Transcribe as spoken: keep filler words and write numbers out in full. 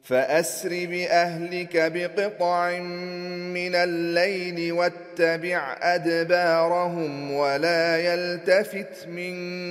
فأسر بأهلك بقطع من الليل واتبع أدبارهم ولا يلتفت منكم